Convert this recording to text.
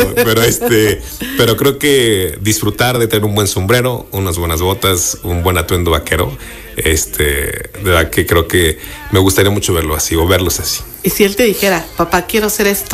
pero creo que disfrutar de tener un buen sombrero, unas buenas botas, un buen atuendo vaquero, de verdad que creo que me gustaría mucho verlo así o verlos así. Y si él te dijera, papá, quiero hacer esto,